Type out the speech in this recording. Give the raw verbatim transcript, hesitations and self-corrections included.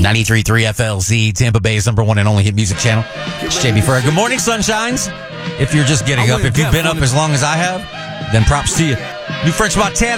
ninety-three point three F L Z, Tampa Bay's number one and only hit music channel. It's J B Ferrer. Good morning, Sunshines. If you're just getting up, if you've been up as long as I have, then props to you. New French Montana.